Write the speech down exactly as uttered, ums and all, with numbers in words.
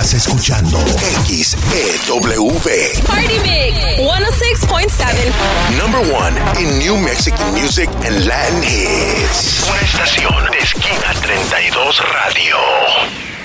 Estás escuchando X E W. Party Mix ciento seis punto siete. Number one in new Mexican music and Latin hits. Una estación